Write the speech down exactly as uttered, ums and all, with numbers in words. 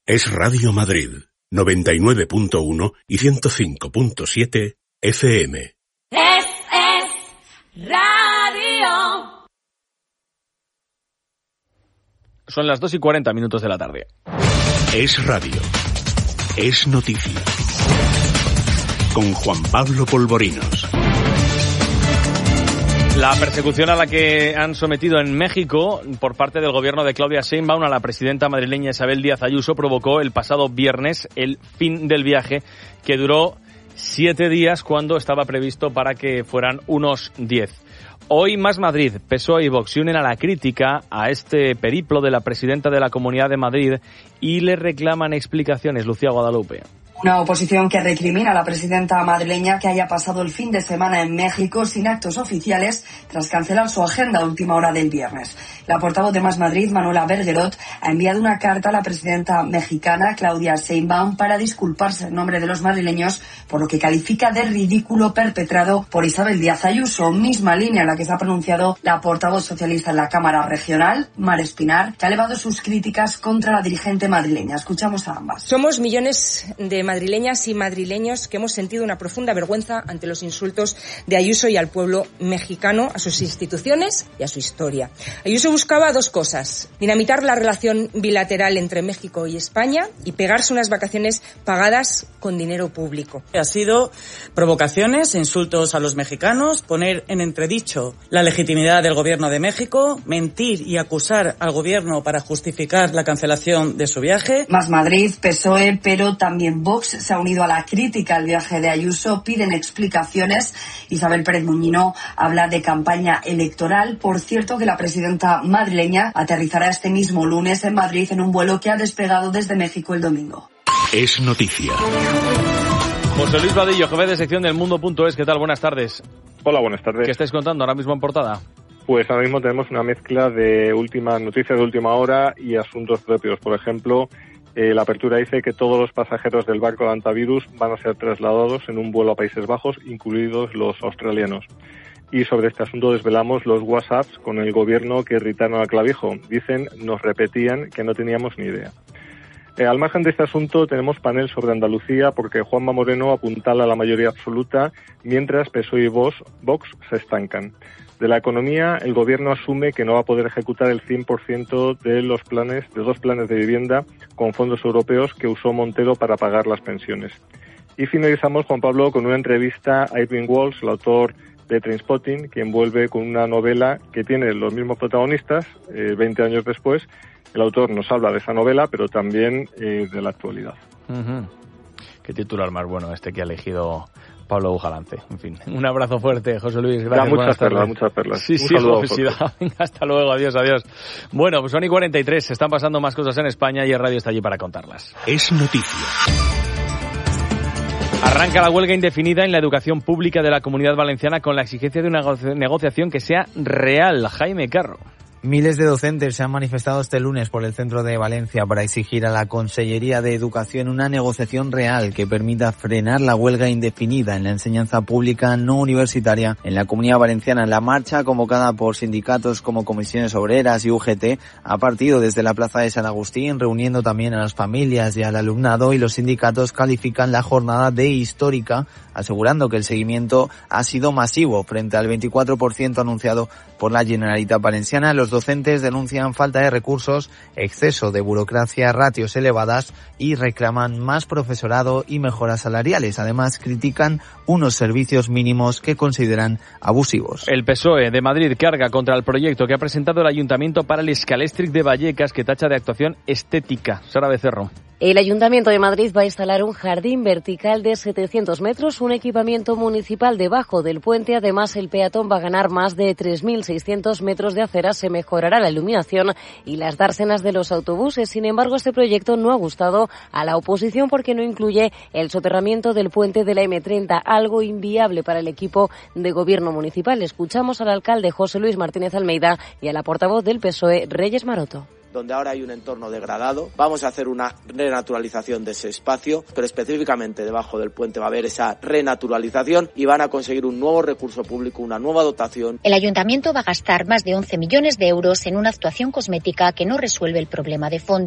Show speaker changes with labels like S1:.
S1: Es Radio Madrid, noventa y nueve punto uno y ciento cinco punto siete F M.
S2: Es, es Radio.
S3: Son las dos y cuarenta minutos de la tarde.
S1: Es Radio. Es noticia. Con Juan Pablo Polvorinos.
S3: La persecución a la que han sometido en México por parte del gobierno de Claudia Sheinbaum a la presidenta madrileña Isabel Díaz Ayuso provocó el pasado viernes el fin del viaje, que duró siete días cuando estaba previsto para que fueran unos diez. Hoy Más Madrid, P S O E y Vox se unen a la crítica a este periplo de la presidenta de la Comunidad de Madrid y le reclaman explicaciones. Lucía Guadalupe.
S4: Una oposición que recrimina a la presidenta madrileña que haya pasado el fin de semana en México sin actos oficiales tras cancelar su agenda a última hora del viernes. La portavoz de Más Madrid, Manuela Bergerot, ha enviado una carta a la presidenta mexicana, Claudia Sheinbaum, para disculparse en nombre de los madrileños por lo que califica de ridículo perpetrado por Isabel Díaz Ayuso, misma línea en la que se ha pronunciado la portavoz socialista en la Cámara Regional, Mar Espinar, que ha elevado sus críticas contra la dirigente madrileña. Escuchamos a ambas.
S5: Somos millones de madrileñas y madrileños que hemos sentido una profunda vergüenza ante los insultos de Ayuso y al pueblo mexicano, a sus instituciones y a su historia. Ayuso buscaba dos cosas: dinamitar la relación bilateral entre México y España y pegarse unas vacaciones pagadas con dinero público.
S6: Ha sido provocaciones, insultos a los mexicanos, poner en entredicho la legitimidad del gobierno de México, mentir y acusar al gobierno para justificar la cancelación de su viaje.
S4: Más Madrid, P S O E, pero también Vox se ha unido a la crítica al viaje de Ayuso, piden explicaciones. Isabel Pérez Muñino habla de campaña electoral. Por cierto, que la presidenta madrileña aterrizará este mismo lunes en Madrid en un vuelo que ha despegado desde México el domingo.
S1: Es noticia.
S3: José Luis Vadillo, jefe de sección del Mundo punto es. ¿Qué tal? Buenas tardes.
S7: Hola, buenas tardes.
S3: ¿Qué estáis contando ahora mismo en portada?
S7: Pues ahora mismo tenemos una mezcla de últimas noticias de última hora y asuntos propios. Por ejemplo, Eh, la apertura dice que todos los pasajeros del barco de Antavirus van a ser trasladados en un vuelo a Países Bajos, incluidos los australianos. Y sobre este asunto desvelamos los WhatsApps con el gobierno que irritaron a Clavijo. Dicen, nos repetían que no teníamos ni idea. Eh, al margen de este asunto tenemos panel sobre Andalucía porque Juanma Moreno apuntala a la mayoría absoluta mientras P S O E y Vox, Vox se estancan. De la economía, el gobierno asume que no va a poder ejecutar el cien por ciento de los planes, de dos planes de vivienda con fondos europeos que usó Montero para pagar las pensiones. Y finalizamos, Juan Pablo, con una entrevista a Irving Walsh, el autor de Trainspotting, quien vuelve con una novela que tiene los mismos protagonistas, eh, veinte años después. El autor nos habla de esa novela, pero también eh, de la actualidad.
S3: Uh-huh. Qué titular más bueno este que ha elegido Pablo Bujalance. En fin, un abrazo fuerte, José Luis. Gracias.
S7: Da muchas perlas, muchas perlas.
S3: Sí,
S7: un
S3: sí, obesidad. Venga, hasta luego, adiós, adiós. Bueno, pues son y cuarenta y tres, se están pasando más cosas en España y el radio está allí para contarlas.
S1: Es noticia.
S3: Arranca la huelga indefinida en la educación pública de la Comunidad Valenciana con la exigencia de una negociación que sea real. Jaime Carro.
S8: Miles de docentes se han manifestado este lunes por el centro de Valencia para exigir a la Consellería de Educación una negociación real que permita frenar la huelga indefinida en la enseñanza pública no universitaria en la Comunidad Valenciana. La marcha, convocada por sindicatos como Comisiones Obreras y U G T, ha partido desde la Plaza de San Agustín, reuniendo también a las familias y al alumnado, y los sindicatos califican la jornada de histórica, asegurando que el seguimiento ha sido masivo frente al veinticuatro por ciento anunciado por la Generalitat Valenciana. Los docentes denuncian falta de recursos, exceso de burocracia, ratios elevadas y reclaman más profesorado y mejoras salariales. Además, critican unos servicios mínimos que consideran abusivos.
S3: El P S O E de Madrid carga contra el proyecto que ha presentado el Ayuntamiento para el Scalextric de Vallecas, que tacha de actuación estética. Sara Becerro.
S9: El Ayuntamiento de Madrid va a instalar un jardín vertical de setecientos metros, un equipamiento municipal debajo del puente. Además, el peatón va a ganar más de tres mil seiscientos metros de acera, se mejorará la iluminación y las dársenas de los autobuses. Sin embargo, este proyecto no ha gustado a la oposición porque no incluye el soterramiento del puente de la eme treinta, algo inviable para el equipo de gobierno municipal. Escuchamos al alcalde José Luis Martínez Almeida y a la portavoz del P S O E, Reyes Maroto.
S10: Donde ahora hay un entorno degradado, vamos a hacer una renaturalización de ese espacio, pero específicamente debajo del puente va a haber esa renaturalización y van a conseguir un nuevo recurso público, una nueva dotación.
S11: El ayuntamiento va a gastar más de once millones de euros en una actuación cosmética que no resuelve el problema de fondo.